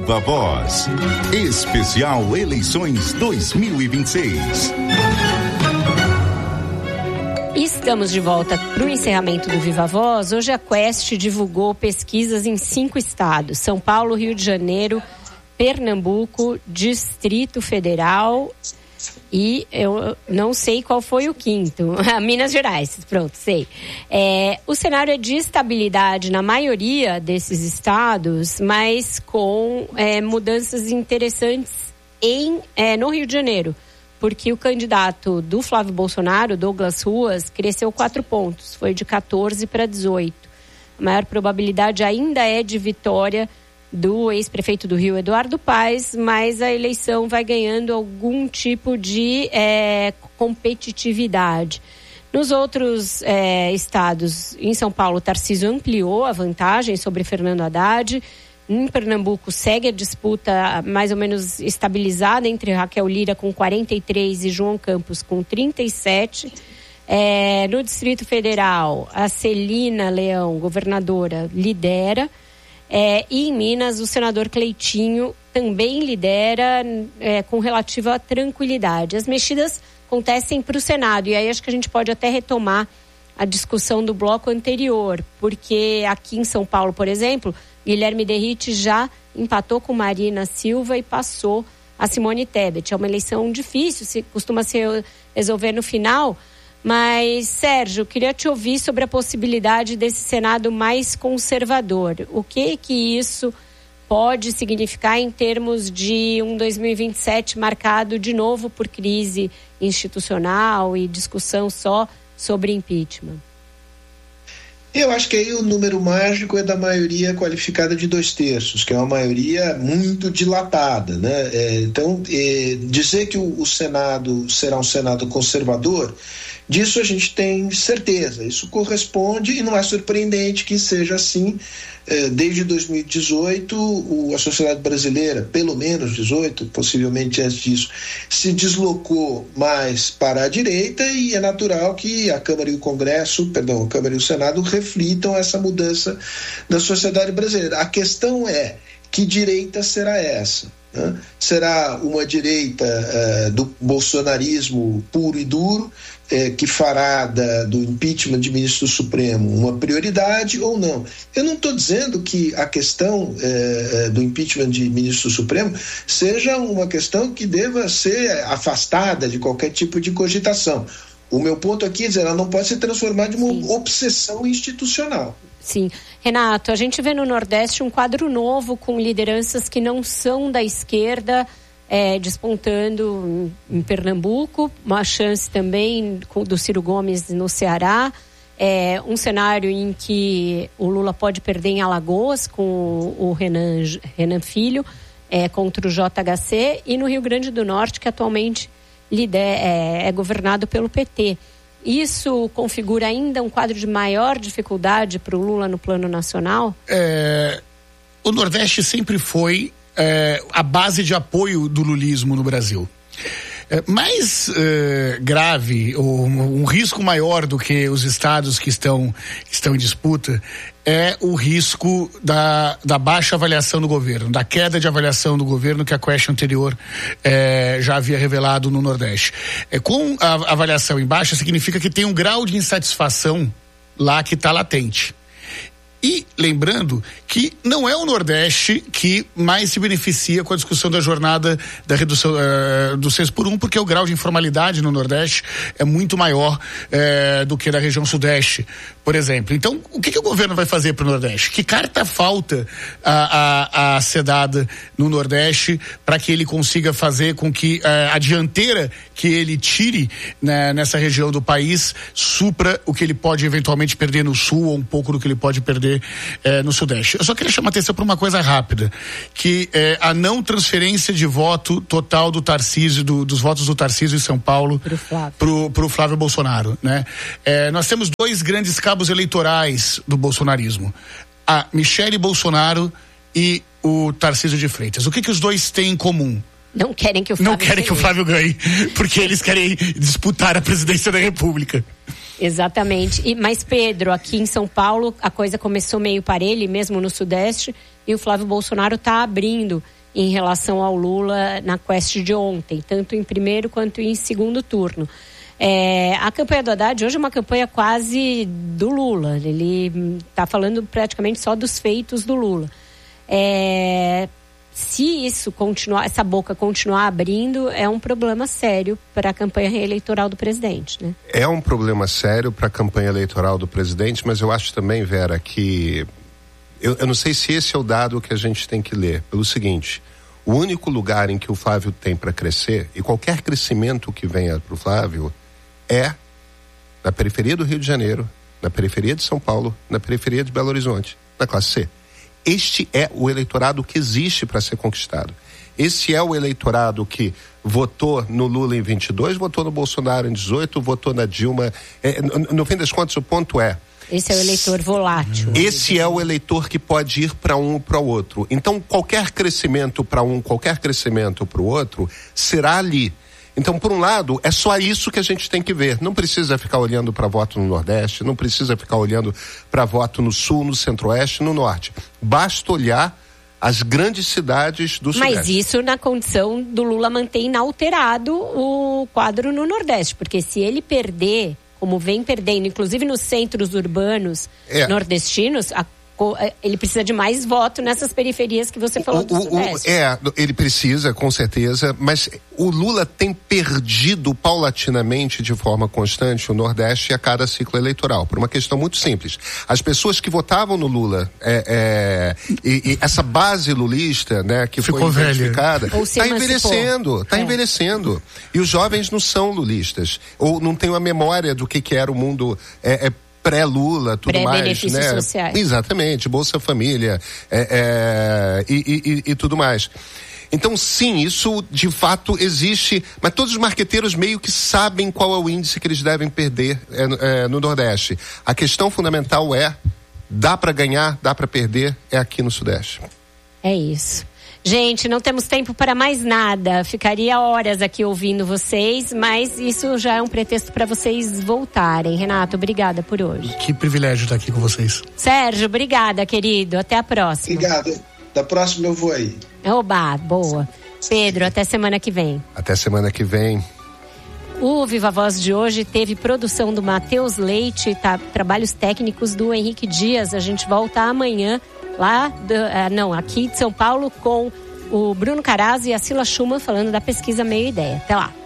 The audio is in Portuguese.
Viva Voz. Especial Eleições 2026. Estamos de volta para o encerramento do Viva Voz. Hoje a Quest divulgou pesquisas em 5 estados: São Paulo, Rio de Janeiro, Pernambuco, Distrito Federal e eu não sei qual foi o quinto. Minas Gerais, pronto, sei. O cenário é de estabilidade na maioria desses estados, mas com mudanças interessantes no Rio de Janeiro. Porque o candidato do Flávio Bolsonaro, Douglas Ruas, cresceu 4 pontos, foi de 14 para 18. A maior probabilidade ainda é de vitória do ex-prefeito do Rio, Eduardo Paes, mas a eleição vai ganhando algum tipo de competitividade. Nos outros estados, em São Paulo, Tarcísio ampliou a vantagem sobre Fernando Haddad. Em Pernambuco, segue a disputa mais ou menos estabilizada entre Raquel Lira com 43 e João Campos com 37. No Distrito Federal, a Celina Leão, governadora, lidera. E em Minas, o senador Cleitinho também lidera com relativa tranquilidade. As mexidas acontecem para o Senado, e aí acho que a gente pode até retomar a discussão do bloco anterior, porque aqui em São Paulo, por exemplo, Guilherme Derrite já empatou com Marina Silva e passou a Simone Tebet. É uma eleição difícil, costuma se resolver no final. Mas, Sérgio, queria te ouvir sobre a possibilidade desse Senado mais conservador. O que isso pode significar em termos de um 2027 marcado de novo por crise institucional e discussão só sobre impeachment? Eu acho que aí o número mágico é da maioria qualificada de 2/3, que é uma maioria muito dilatada, né? Então, dizer que o Senado será um Senado conservador, disso a gente tem certeza. Isso corresponde, e não é surpreendente que seja assim. Desde 2018, a sociedade brasileira, pelo menos 18, possivelmente antes disso, se deslocou mais para a direita, e é natural que a Câmara e o Senado reflitam essa mudança da sociedade brasileira. A questão é: que direita será essa? Será uma direita do bolsonarismo puro e duro, que fará do impeachment de ministro do Supremo uma prioridade ou não? Eu não estou dizendo que a questão do impeachment de ministro do Supremo seja uma questão que deva ser afastada de qualquer tipo de cogitação. O meu ponto aqui é dizer, ela não pode se transformar de uma obsessão institucional. Sim. Renato, a gente vê no Nordeste um quadro novo com lideranças que não são da esquerda, despontando em Pernambuco, uma chance também do Ciro Gomes no Ceará, um cenário em que o Lula pode perder em Alagoas com o Renan Filho, contra o JHC, e no Rio Grande do Norte, que atualmente é governado pelo PT. Isso configura ainda um quadro de maior dificuldade para o Lula no plano nacional? O Nordeste sempre foi a base de apoio do lulismo no Brasil. Mais grave, ou um risco maior do que os estados que estão em disputa, é o risco da baixa avaliação do governo, da queda de avaliação do governo que a Quest anterior já havia revelado no Nordeste. Com a avaliação em baixa, significa que tem um grau de insatisfação lá que está latente. E lembrando que não é o Nordeste que mais se beneficia com a discussão da jornada da redução do 6x1, porque o grau de informalidade no Nordeste é muito maior do que na região Sudeste, por exemplo. Então, o que o governo vai fazer para o Nordeste? Que carta falta a ser dada no Nordeste para que ele consiga fazer com que a dianteira que ele tire, né, nessa região do país supra o que ele pode eventualmente perder no Sul, ou um pouco do que ele pode perder no Sudeste. Eu só queria chamar a atenção para uma coisa rápida, que é a não transferência de voto total do Tarcísio, dos votos do Tarcísio em São Paulo pro Flávio Bolsonaro, né? Nós temos dois grandes cabos eleitorais do bolsonarismo: a Michele Bolsonaro e o Tarcísio de Freitas. O que os dois têm em comum? Não querem que o Flávio ganhe, porque eles querem disputar a presidência da República. Exatamente. Mas, Pedro, aqui em São Paulo a coisa começou meio parelha, mesmo no Sudeste, e o Flávio Bolsonaro está abrindo em relação ao Lula na quest de ontem, tanto em primeiro quanto em segundo turno. A campanha do Haddad hoje é uma campanha quase do Lula. Ele está falando praticamente só dos feitos do Lula. Se isso continuar, essa boca continuar abrindo, é um problema sério para a campanha eleitoral do presidente, né? É um problema sério para a campanha eleitoral do presidente, mas eu acho também, Vera, que eu não sei se esse é o dado que a gente tem que ler. Pelo seguinte, o único lugar em que o Flávio tem para crescer, e qualquer crescimento que venha para o Flávio, é na periferia do Rio de Janeiro, na periferia de São Paulo, na periferia de Belo Horizonte, na classe C. Este é o eleitorado que existe para ser conquistado. Esse é o eleitorado que votou no Lula em 22, votou no Bolsonaro em 18, votou na Dilma. No fim das contas, o ponto é... Esse é o eleitor volátil. Esse é o eleitor que pode ir para um ou para o outro. Então, qualquer crescimento para um, qualquer crescimento para o outro, será ali. Então, por um lado, é só isso que a gente tem que ver. Não precisa ficar olhando para voto no Nordeste, não precisa ficar olhando para voto no Sul, no Centro-Oeste, no Norte. Basta olhar as grandes cidades do Sudeste. Mas isso na condição do Lula manter inalterado o quadro no Nordeste. Porque se ele perder, como vem perdendo, inclusive nos centros urbanos nordestinos, ele precisa de mais voto nessas periferias que você falou do Sudeste. Ele precisa, com certeza, mas o Lula tem perdido paulatinamente, de forma constante, o Nordeste a cada ciclo eleitoral, por uma questão muito simples. As pessoas que votavam no Lula, e essa base lulista, né, que foi identificada, está envelhecendo. E os jovens não são lulistas, ou não têm uma memória do que era o mundo pré-Lula, tudo mais, benefícios né? sociais. Exatamente, Bolsa Família e tudo mais. Então, sim, isso de fato existe, mas todos os marqueteiros meio que sabem qual é o índice que eles devem perder no Nordeste. A questão fundamental dá para ganhar, dá para perder, é aqui no Sudeste. É isso. Gente, não temos tempo para mais nada. Ficaria horas aqui ouvindo vocês, mas isso já é um pretexto para vocês voltarem. Renato, obrigada por hoje. Que privilégio estar aqui com vocês. Sérgio, obrigada, querido. Até a próxima. Obrigado. Da próxima eu vou aí. Oba, boa. Pedro, até semana que vem. Até semana que vem. O Viva Voz de hoje teve produção do Matheus Leite, trabalhos técnicos do Henrique Dias. A gente volta amanhã aqui de São Paulo com o Bruno Carazzo e a Cila Schumann falando da pesquisa Meio Ideia. Até lá.